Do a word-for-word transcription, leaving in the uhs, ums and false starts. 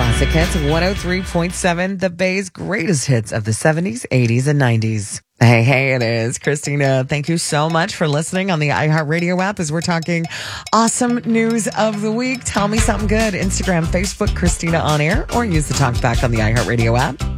Classic Hits one oh three point seven, the Bay's greatest hits of the seventies, eighties, and nineties. Hey, hey, it is Christina. Thank you so much for listening on the iHeartRadio app as we're talking awesome news of the week. Tell me something good. Instagram, Facebook, Christina On Air, or use the talkback on the iHeartRadio app.